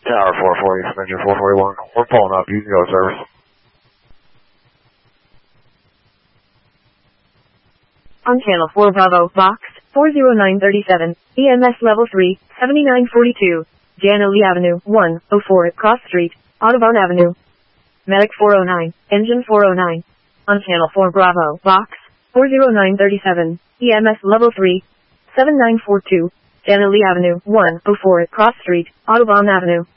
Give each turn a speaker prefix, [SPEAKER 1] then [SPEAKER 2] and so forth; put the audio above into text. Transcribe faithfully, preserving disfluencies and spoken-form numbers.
[SPEAKER 1] Tower four forty, extension four forty-one. We're pulling up. You can go, service.
[SPEAKER 2] On channel four Bravo, box four zero nine three seven, E M S level three, seventy-nine forty-two, Jana Lee Avenue, one oh four Cross Street, Audubon Avenue. Medic four oh nine, engine four oh nine. On channel four Bravo, box four zero nine three seven, E M S level three, seven nine four two, Jana Lee Avenue, one oh four Cross Street, Audubon Avenue.